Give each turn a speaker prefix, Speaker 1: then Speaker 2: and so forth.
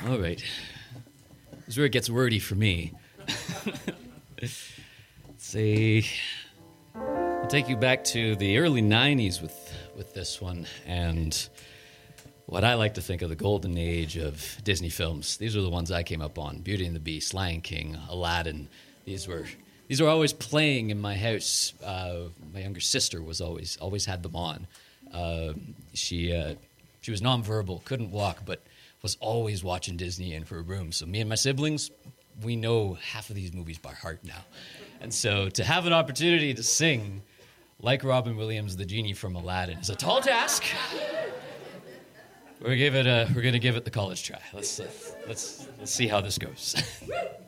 Speaker 1: All right. This is where it gets wordy for me. See, I'll take you back to the early 90s with this one, and what I like to think of the golden age of Disney films. These are the ones I came up on: Beauty and the Beast, Lion King, Aladdin. These were always playing in my house. My younger sister was always had them on. She was nonverbal, couldn't walk, but was always watching Disney in her room. So me and my siblings, we know half of these movies by heart now. And so to have an opportunity to sing like Robin Williams, the genie from Aladdin, is a tall task. We're gonna give it the college try. Let's see how this goes.